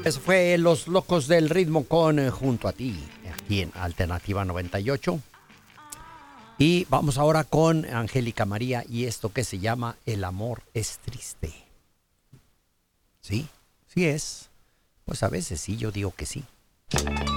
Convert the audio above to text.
Eso fue Los Locos del Ritmo con Junto a Ti, aquí en Alternativa 98. Y vamos ahora con Angélica María y esto que se llama El amor es triste. ¿Sí? ¿Sí es? Pues a veces sí, yo digo que sí.